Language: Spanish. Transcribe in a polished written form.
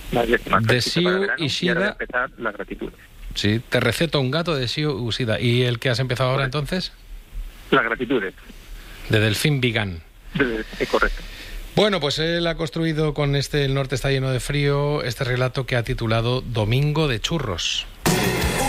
De Siu Ishida. Y ahora empezar la gratitud. Sí, te receto un gato de Siu Ishida. ¿Y el que has empezado ahora entonces? La gratitud. De Delfín Vigan. Correcto. Bueno, pues él ha construido con El norte está lleno de frío, este relato que ha titulado Domingo de churros.